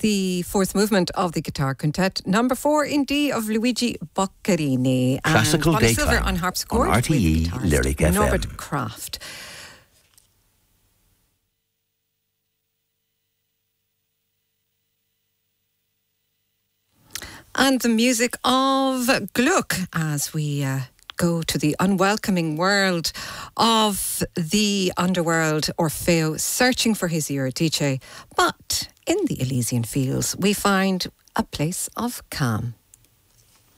the fourth movement of the guitar quintet, number 4 in D of Luigi Boccherini. Classical and Bonnie Daytime Silver on harpsichord on RTE with Lyric FM. Norbert Kraft. And the music of Gluck as we go to the unwelcoming world of the underworld, Orfeo searching for his Eurydice. But in the Elysian fields, we find a place of calm.